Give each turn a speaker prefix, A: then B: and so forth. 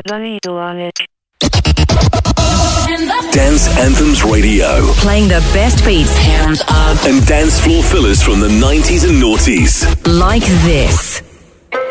A: Donito on it.
B: Dance Anthems Radio.
C: Playing the best beats, hands up,
B: and dance floor fillers from the 90s and noughties.
C: like this.